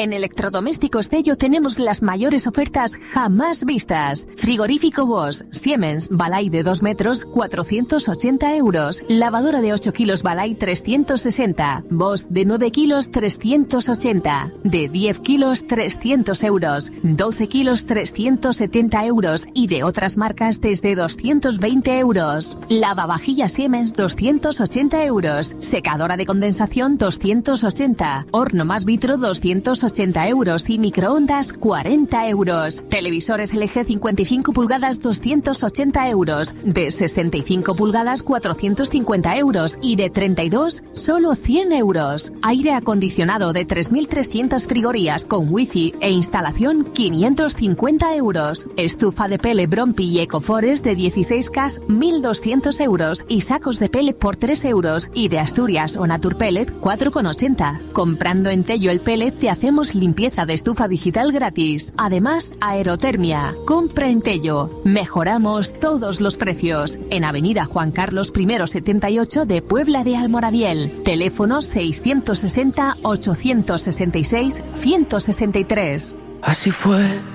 En Electrodomésticos Tello tenemos las mayores ofertas jamás vistas. Frigorífico Bosch, Siemens, Balay de 2 metros, 480 euros. Lavadora de 8 kilos Balay, 360. Bosch de 9 kilos, 380. De 10 kilos, 300 euros. 12 kilos, 370 euros. Y de otras marcas desde 220 euros. Lavavajillas Siemens, 280 euros. Secadora de condensación, 280. Horno más vitro, 280 euros y microondas 40 euros. Televisores LG 55 pulgadas 280 euros. De 65 pulgadas 450 euros y de 32 solo 100 euros. Aire acondicionado de 3.300 frigorías con wifi e instalación 550 euros. Estufa de pele Brompi y Ecoforest de 16K 1.200 euros y sacos de pele por 3 euros y de Asturias o Naturpellet 4,80. Comprando en Tello el pellet te hacemos limpieza de estufa digital gratis. Además, aerotermia. Compra en Tello. Mejoramos todos los precios. En Avenida Juan Carlos I 78 de Puebla de Almoradiel. Teléfono 660 866 163. Así fue